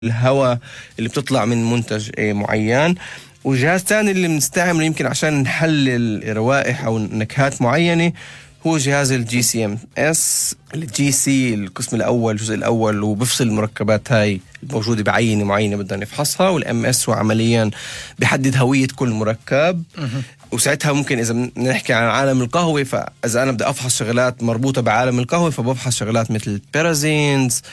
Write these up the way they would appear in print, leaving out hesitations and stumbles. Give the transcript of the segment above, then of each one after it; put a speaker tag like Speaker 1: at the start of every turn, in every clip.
Speaker 1: الهواء اللي بتطلع من منتج معين. وجهاز تاني اللي بنستعمله يمكن عشان نحلل روائح أو نكهات معينة هو جهاز الجي سي ام اس. الجي سي القسم الأول الجزء الأول وبفصل المركبات هاي الموجودة بعينة معينة بدنا نفحصها، والام اس هو عمليا بيحدد هوية كل مركب. وساعتها ممكن إذا نحكي عن عالم القهوة، فإذا أنا بدي أفحص شغلات مربوطة بعالم القهوة فبفحص شغلات مثل بيرازينز،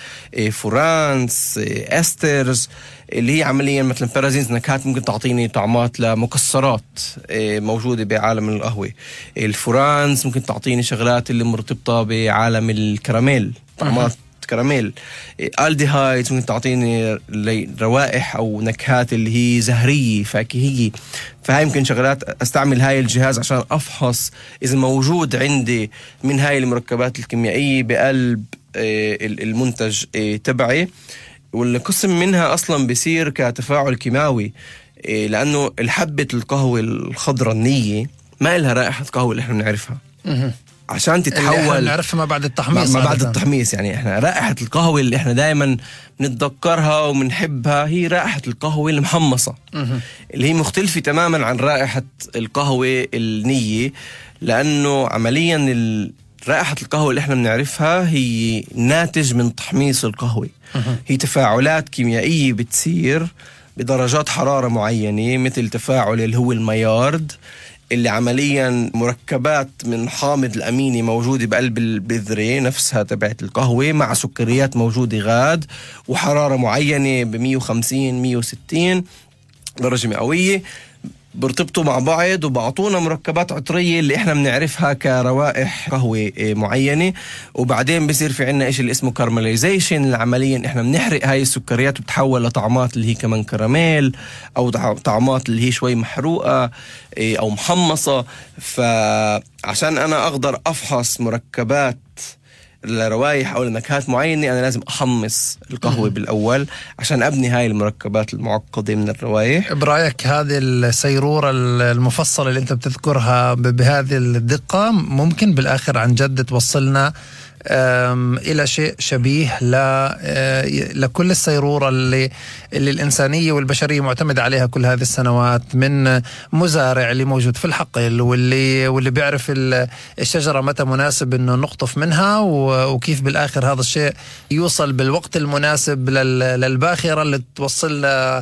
Speaker 1: فورانس، أسترز، اللي هي عمليا مثلا بيرازينز نكهات ممكن تعطيني طعمات لمكسرات موجودة بعالم القهوة. الفورانس ممكن تعطيني شغلات اللي مرتبطة بعالم الكراميل، طعمات كراميل. الديهايد ممكن تعطيني روائح او نكهات اللي هي زهريه فاكهيه. فهاي يمكن شغلات استعمل هاي الجهاز عشان افحص اذا موجود عندي من هاي المركبات الكيميائيه بقلب المنتج تبعي. والقسم منها اصلا بيصير كتفاعل كيماوي، لانه الحبه القهوه الخضراء النيه ما لها رائحه قهوه اللي احنا بنعرفها. عشان تتحول
Speaker 2: نعرفها ما بعد التحميص.
Speaker 1: ما بعد التحميص يعني احنا رائحة القهوة اللي احنا دائما نتذكرها ومنحبها هي رائحة القهوة المحمصة، اللي هي مختلفة تماما عن رائحة القهوة النية، لأنه عمليا رائحة القهوة اللي احنا بنعرفها هي ناتج من تحميص القهوة. هي تفاعلات كيميائية بتصير بدرجات حرارة معينة، مثل تفاعل اللي هو الميارد، اللي عمليا مركبات من حامض الأميني موجودة بقلب البذرة نفسها تبعت القهوة مع سكريات موجودة غاد، وحرارة معينة ب150 160 درجة مئوية، برتبطوا مع بعض وبعطونا مركبات عطرية اللي احنا بنعرفها كروائح قهوة معينة. وبعدين بيصير في عنا اشي اللي اسمه كارماليزيشن، اللي عمليا احنا بنحرق هاي السكريات وبتحول لطعمات اللي هي كمان كراميل او طعمات اللي هي شوي محروقة او محمصة. فعشان انا اقدر افحص مركبات الروايح أو النكهات معينة أنا لازم أحمص القهوة بالأول عشان أبني هاي المركبات المعقدة من الروايح.
Speaker 2: برأيك هذه السيرورة المفصلة اللي أنت بتذكرها بهذه الدقة ممكن بالآخر عن جد توصلنا إلى شيء شبيه لكل السيرورة اللي الإنسانية والبشرية معتمدة عليها كل هذه السنوات، من مزارع اللي موجود في الحقل واللي بيعرف الشجرة متى مناسب إنه نقطف منها، وكيف بالآخر هذا الشيء يوصل بالوقت المناسب للباخرة اللي توصل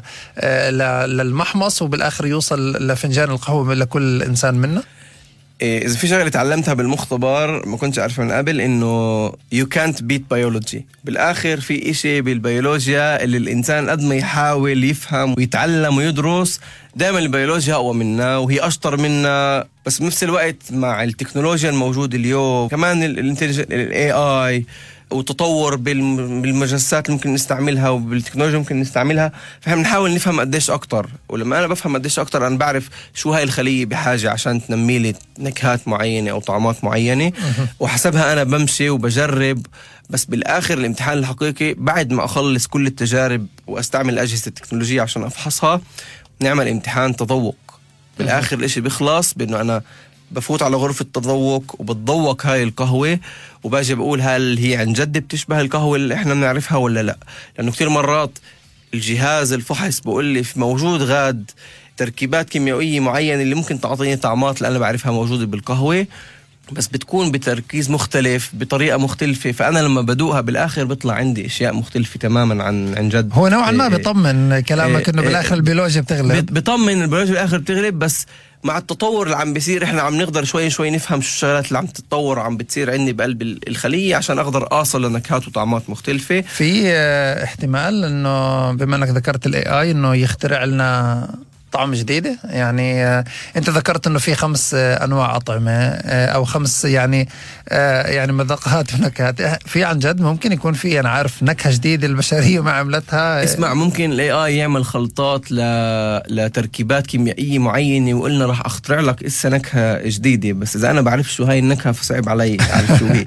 Speaker 2: للمحمص، وبالآخر يوصل لفنجان القهوة لكل إنسان منا.
Speaker 1: إذا في شغلة تعلمتها بالمختبر ما كنتش أعرف من قبل، إنه you can't beat biology. بالآخر في إشي بالبيولوجيا اللي الإنسان قد ما يحاول يفهم ويتعلم ويدرس دائما البيولوجيا أقوى منا وهي أشطر منا. بس بنفس الوقت مع التكنولوجيا الموجودة اليوم كمان ال AI وتطور بالمجسات اللي ممكن نستعملها وبالتكنولوجيا ممكن نستعملها، فهم نحاول نفهم قديش أكتر. ولما أنا بفهم قديش أكتر أنا بعرف شو هاي الخلية بحاجة عشان تنمي لي نكهات معينة أو طعمات معينة، وحسبها أنا بمشي وبجرب. بس بالآخر الامتحان الحقيقي بعد ما أخلص كل التجارب وأستعمل الأجهزة التكنولوجية عشان أفحصها، نعمل امتحان تذوق. بالآخر الاشي بيخلص بأنه أنا بفوت على غرفة التذوق وبتذوق هاي القهوة وباجي بقول هل هي عن جد بتشبه القهوة اللي احنا بنعرفها ولا لا. لأنه كتير مرات الجهاز الفحص بقول لي موجود غاد تركيبات كيميائية معينة اللي ممكن تعطيني طعمات اللي أنا بعرفها موجودة بالقهوة، بس بتكون بتركيز مختلف بطريقة مختلفة، فأنا لما بدوقها بالآخر بيطلع عندي أشياء مختلفة تماما عن جد.
Speaker 2: هو نوعا ما بيطمن كلامك إنه بالآخر البيولوجيا بتغلب.
Speaker 1: بيطمن البيولوجيا بالآخر بتغلب، بس مع التطور اللي عم بيصير احنا عم نقدر شوي شوي نفهم شو الشغلات اللي عم تتطور وعم بتصير عندي بقلب الخلية عشان أقدر أصل لنكهات وطعمات مختلفة.
Speaker 2: في احتمال إنه بما أنك ذكرت ال AI إنه يخترع لنا طعم جديدة. يعني أنت ذكرت إنه في 5 أنواع أطعمة أو 5 يعني مذاقات ونكهات. في عن جد ممكن يكون في أنا عارف نكهة جديدة البشرية ما عملتها.
Speaker 1: اسمع، ممكن ال AI يعمل خلطات لتركيبات كيميائية معينة وقلنا راح أخترع لك إسا نكهة جديدة، بس إذا أنا بعرف شو هاي النكهة فصعب علي أعرف شو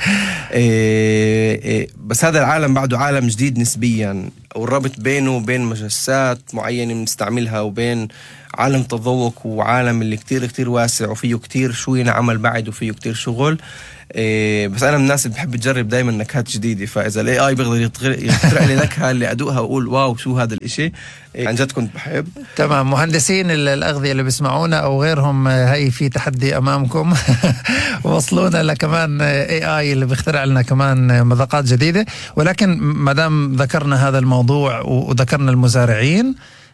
Speaker 1: هي. بس هذا العالم بعده عالم جديد نسبيا، والربط بينه وبين مجسات معينة بنستعملها وبين عالم تذوق وعالم اللي كتير كتير واسع وفيه كتير شو ينعمل بعد وفيه كتير شغل. بس انا من الناس اللي بحب تجرب دائما نكهات جديده، فاذا الاي اي بيقدر يخترع لي نكهه اللي ادوقها واقول واو شو هذا الاشي، عن جد كنت بحب.
Speaker 2: تمام. مهندسين الأغذية اللي بيسمعونا أو غيرهم، هاي في تحدي أمامكم. وصلونا لكمان AI اللي بيخترع لنا كمان مذاقات جديدة. ولكن مادام ذكرنا هذا الموضوع وذكرنا المزارعين،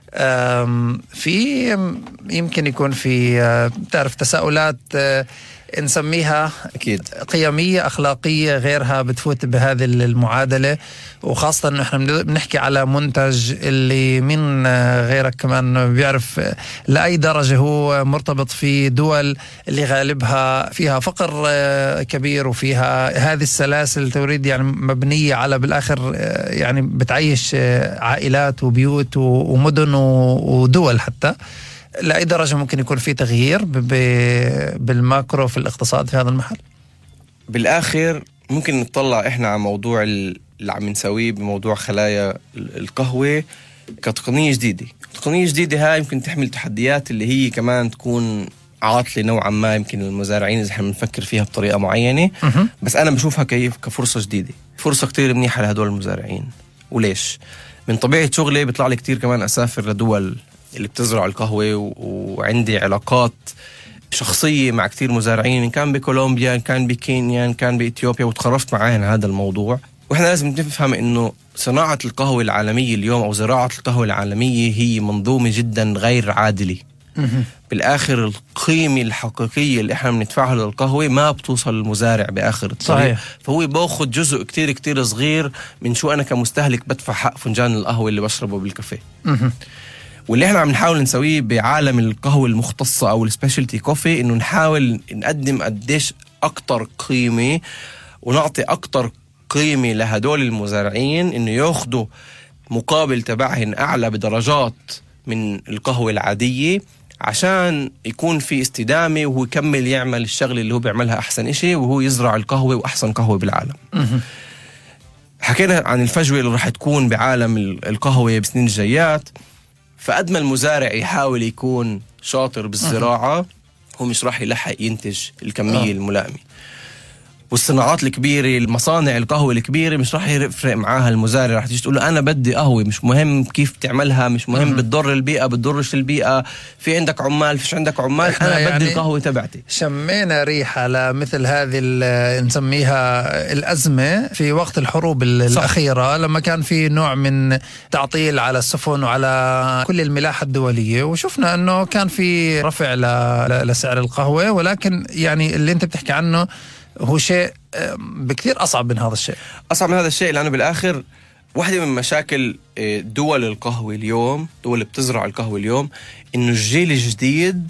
Speaker 2: في يمكن يكون في تعرف تساؤلات نسميها
Speaker 1: أكيد
Speaker 2: قيمية أخلاقية غيرها بتفوت بهذه المعادلة، وخاصة إنه إحنا بنحكي على منتج اللي من غيرك كمان بيعرف لأي درجة هو مرتبط في دول اللي غالبها فيها فقر كبير، وفيها هذه السلاسل التوريد يعني مبنية على بالآخر يعني بتعيش عائلات وبيوت ومدن ودول حتى. لأي درجة ممكن يكون في تغيير بالماكرو في الاقتصاد في هذا المحل؟
Speaker 1: بالآخر ممكن نطلع إحنا على موضوع اللي عم نسويه بموضوع خلايا القهوة كتقنية جديدة. تقنية جديدة هاي يمكن تحمل تحديات اللي هي كمان تكون عاطلة نوعا ما يمكن المزارعين إذا احنا بنفكر فيها بطريقة معينة. بس أنا بشوفها كفرصة جديدة، فرصة كتير منيحة لهدول المزارعين. وليش؟ من طبيعة شغلي بيطلع لي كتير كمان أسافر لدول اللي بتزرع القهوة، وعندي علاقات شخصية مع كتير مزارعين، إن كان بكولومبيا، إن كان بكينيا، إن كان بإثيوبيا، وتخرجت معاهم هذا الموضوع. وإحنا لازم نفهم إنه صناعة القهوة العالمية اليوم أو زراعة القهوة العالمية هي منظومة جدا غير عادلة. بالآخر القيمة الحقيقية اللي إحنا بندفعها للقهوة ما بتوصل للمزارع بآخر الطريق. صحيح. فهو باخد جزء كتير كتير صغير من شو أنا كمستهلك بدفع حق فنجان القهوة اللي بشربه بالكافيه. واللي احنا عم نحاول نسويه بعالم القهوة المختصة أو السبيشالتي كوفي إنه نحاول نقدم قديش أكتر قيمة ونعطي أكتر قيمة لهدول المزارعين إنه ياخدوا مقابل تبعهن أعلى بدرجات من القهوة العادية، عشان يكون في استدامة وهو يكمل يعمل الشغل اللي هو بيعملها أحسن إشي، وهو يزرع القهوة وأحسن قهوة بالعالم. حكينا عن الفجوة اللي راح تكون بعالم القهوة بسنين الجايات. فقد ما المزارع يحاول يكون شاطر بالزراعة، هو مش راح يلحق ينتج الكمية الملائمة. والصناعات الكبيرة، المصانع القهوة الكبيرة، مش راح يفرق معاها المزارع. راح تيجي تقول له أنا بدي قهوة، مش مهم كيف تعملها، مش مهم بتضر البيئة بتضرش البيئة، في عندك عمال فيش عندك عمال، أنا يعني بدي القهوة تبعتي.
Speaker 2: شمينا ريحة لمثل هذه نسميها الأزمة في وقت الحروب الأخيرة، لما كان في نوع من تعطيل على السفن وعلى كل الملاحة الدولية، وشفنا أنه كان في رفع لسعر القهوة. ولكن يعني اللي أنت بتحكي عنه هو شيء بكثير أصعب من هذا الشيء.
Speaker 1: أصعب من هذا الشيء لأنه بالآخر واحدة من مشاكل دول القهوة اليوم، دول اللي بتزرع القهوة اليوم، إنه الجيل الجديد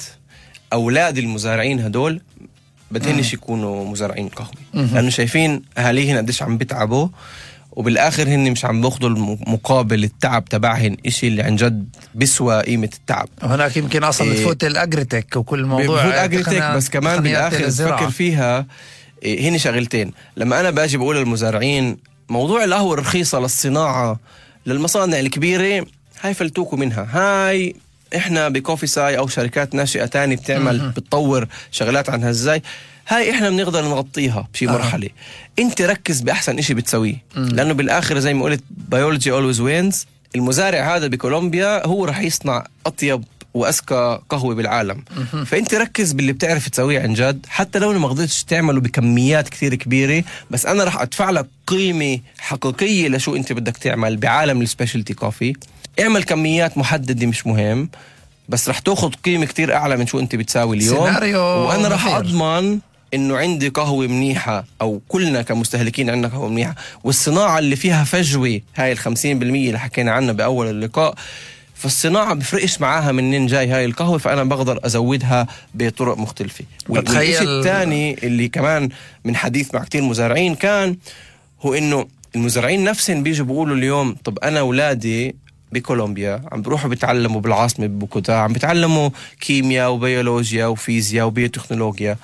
Speaker 1: أولاد المزارعين هدول بدهنش يكونوا مزارعين قهوة، لأنه شايفين أهاليهن قديش عم بتعبوا، وبالآخر هن مش عم باخدوا المقابل التعب تبعهن، إشي اللي عن جد بسوى قيمة التعب.
Speaker 2: هناك يمكن أصلا بتفوت الأجريتك وكل الموضوع
Speaker 1: بتفوت أجريتك، بس كمان بالآخر تفكر فيها هني شغلتين. لما أنا باجي بقول للمزارعين موضوع القهوة الرخيصة للصناعة للمصانع الكبيرة، هاي فلتوكوا منها، هاي إحنا بكوفي ساي أو شركات ناشئة تاني بتطور شغلات عنها إزاي، هاي إحنا بنقدر نغطيها بشي مرحلة. أنت ركز بأحسن إشي بتسويه، لأنه بالآخر زي ما قلت biology always wins. المزارع هذا بكولومبيا هو رح يصنع أطيب وأذكى قهوة بالعالم. فأنت ركز باللي بتعرف تسويه عن جد، حتى لو ما قدرتش تعمله بكميات كتير كبيرة، بس أنا رح أدفع لك قيمة حقيقية لشو أنت بدك تعمل بعالم السبيشالتي كوفي. اعمل كميات محددة مش مهم، بس رح تاخد قيمة كتير أعلى من شو أنت بتساوي اليوم. وأنا رح أضمن إنه عندي قهوة منيحة، أو كلنا كمستهلكين عندنا قهوة منيحة. والصناعة اللي فيها فجوة، هاي 50% اللي حكينا عنها بأول اللقاء، فالصناعة بفرقش معاها منين جاي هاي القهوة، فأنا بقدر أزودها بطرق مختلفة. والشيء الثاني اللي كمان من حديث مع كتير مزارعين كان هو إنه المزارعين نفسهم بيجوا بيقولوا اليوم طب أنا أولادي بكولومبيا عم بروحوا بيتعلموا بالعاصمة ببوكوتا، عم بيتعلموا كيمياء وبيولوجيا وفيزياء وبيوتكنولوجيا،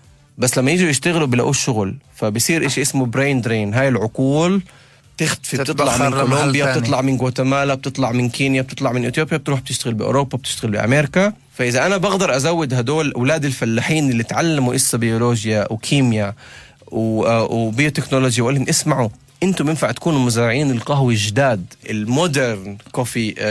Speaker 1: بس لما يجوا يشتغلوا بلاقوا الشغل، فبصير إشي اسمه برين درين. هاي العقول تختفي، بتطلع من كولومبيا، بتطلع من غواتيمالا، بتطلع من كينيا، بتطلع من إثيوبيا، بتروح بتشتغل بأوروبا، بتشتغل بأمريكا. فإذا أنا بقدر أزود هدول أولاد الفلاحين اللي تعلموا إسا بيولوجيا وكيمياء وبيوتكنولوجيا، وقال لهم اسمعوا انتم ينفع تكونوا مزارعين القهوة جداد، المودرن كوفي